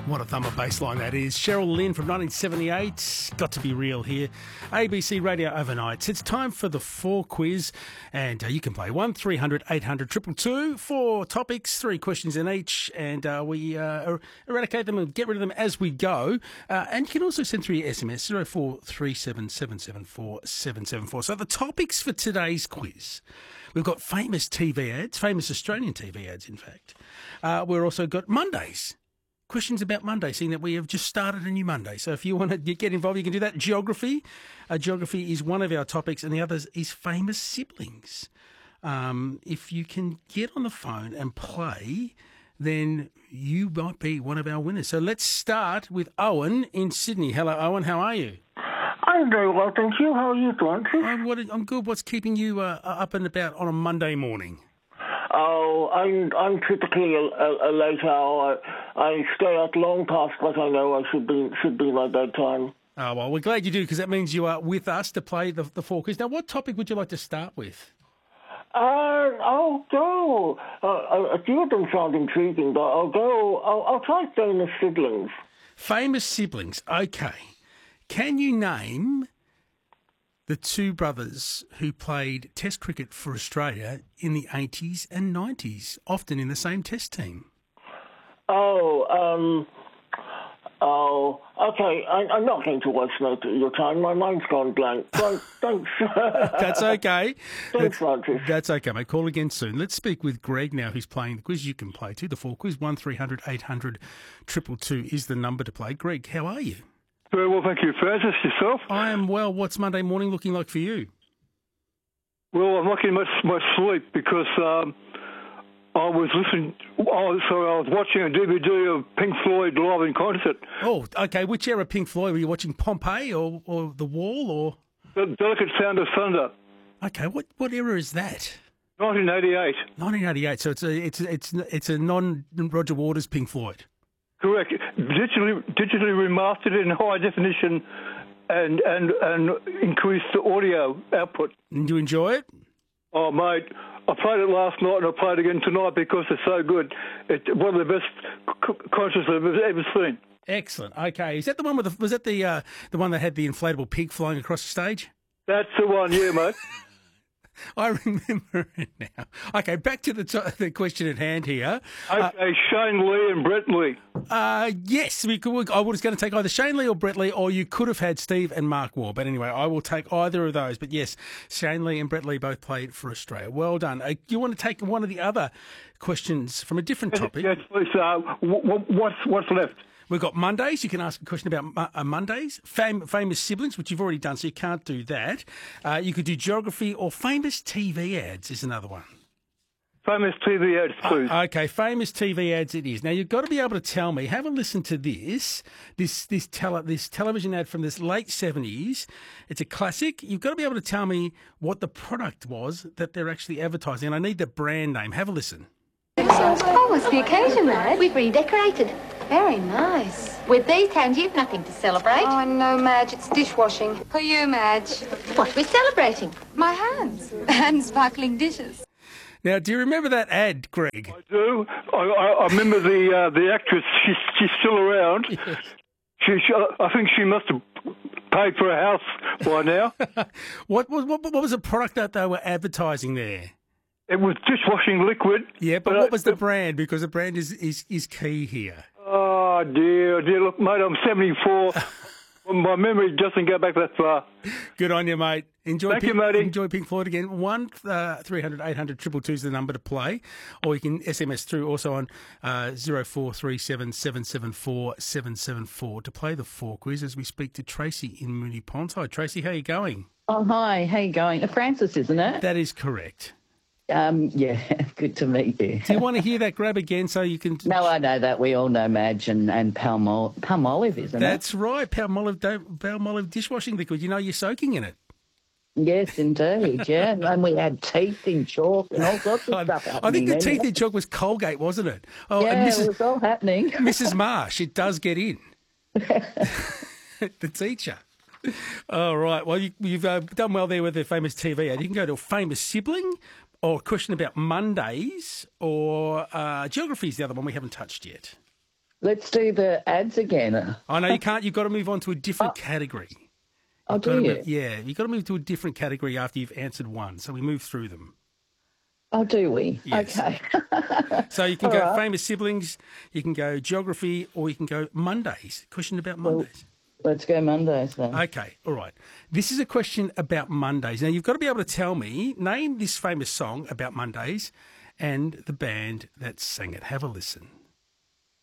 What a thumber bass line that is. Cheryl Lynn from 1978. Got to be real here. ABC Radio Overnight. It's time for the 4 quiz, and you can play 1300 800 222. 4 topics, 3 questions in each, and we eradicate them and get rid of them as we go. And you can also send through your SMS 0437 774 774. So the topics for today's quiz. We've got famous TV ads, famous Australian TV ads, in fact. We've also got Mondays. Questions about Monday, seeing that we have just started a new Monday. So if you want to get involved, you can do that. Geography. Geography is one of our topics, and the other is famous siblings. If you can get on the phone and play, then you might be one of our winners. So let's start with Owen in Sydney. Hello, Owen. How are you? I'm very well, thank you. How are you doing? I'm good. What's keeping you up and about on a Monday morning? Oh, I'm typically a late hour. I stay up long past what I know I should be my bedtime. Oh, well, we're glad you do, because that means you are with us to play the 4 quiz. Now, what topic would you like to start with? I'll go. A few of them sound intriguing, but I'll try famous siblings. Famous siblings. Okay. Can you name the 2 brothers who played Test cricket for Australia in the 80s and 90s, often in the same Test team? Okay. I'm not going to waste your time. My mind's gone blank. Thanks. That's okay. Thanks, Francis. That's okay, mate. Call again soon. Let's speak with Greg now, who's playing the quiz. You can play too. The 4 quiz, 1300 800 222 is the number to play. Greg, how are you? Very well, thank you. Francis, yourself? I am well. What's Monday morning looking like for you? Well, I'm lucky in my sleep because I was watching a DVD of Pink Floyd live in concert. Oh, okay. Which era Pink Floyd? Were you watching Pompeii or The Wall or? The Delicate Sound of Thunder. Okay. What era is that? 1988. 1988. So it's a non-Roger Waters Pink Floyd. Correct. Digitally remastered in high definition and increased the audio output. And do you enjoy it? Oh, mate, I played it last night and I played it again tonight because it's so good. It's one of the best concerts I've ever seen. Excellent. Okay. Is that the one was that the one that had the inflatable pig flying across the stage? That's the one, yeah, mate. I remember it now. Okay, back to the question at hand here. Okay, Shane Lee and Brett Lee. Yes, I was going to take either Shane Lee or Brett Lee, or you could have had Steve and Mark Waugh. But anyway, I will take either of those. But yes, Shane Lee and Brett Lee both played for Australia. Well done. You want to take one of the other questions from a different topic? Yes, please. What's left? We've got Mondays. You can ask a question about Mondays. Famous siblings, which you've already done, so you can't do that. You could do geography, or famous TV ads is another one. Famous TV ads, please. Okay, famous TV ads it is. Now, you've got to be able to tell me, have a listen to this television ad from this late 70s. It's a classic. You've got to be able to tell me what the product was that they're actually advertising, and I need the brand name. Have a listen. Oh, what's the occasion, Madge? We've redecorated. Very nice. With these hands, you've nothing to celebrate. Oh, no, Madge, it's dishwashing. For you, Madge. What are we celebrating? My hands. And sparkling dishes. Now, do you remember that ad, Greg? I do. I remember the actress. She's still around. Yes. I think she must have paid for a house by now. What was the product that they were advertising there? It was dishwashing liquid. Yeah, but what was the brand? Because the brand is key here. Oh, dear. Look, mate, I'm 74. My memory doesn't go back that far. Good on you, mate. Thank you, matey. Enjoy Pink Floyd again. 1300 800 222 is the number to play. Or you can SMS through also on 0437 774 774 to play the 4 quiz as we speak to Tracy in Moonee Ponds. Hi, Tracy. How are you going? Oh, hi. How you going? Francis, isn't it? That is correct. Yeah, good to meet you. Do you want to hear that grab again so you can... No, I know that. We all know Madge and Palmolive, isn't it? That's right, Palmolive dishwashing liquid. You know you're soaking in it. Yes, indeed, yeah. And we had teeth in chalk and all sorts of stuff happening. I think the teeth in chalk was Colgate, wasn't it? Oh, yeah, it was all happening. Mrs. Marsh, it does get in. The teacher. All right, well, you've done well there with the famous TV ad. You can go to a famous sibling, or a question about Mondays, or geography is the other one we haven't touched yet. Let's do the ads again. I know you can't. You've got to move on to a different category. Oh, do you? Yeah, you've got to move to a different category after you've answered one. So we move through them. Oh, do we? Yes. Okay. So you can All go right. famous siblings, you can go geography, or you can go Mondays. Question about Mondays. Let's go Mondays then. Okay, all right. This is a question about Mondays. Now, you've got to be able to tell me, name this famous song about Mondays and the band that sang it. Have a listen.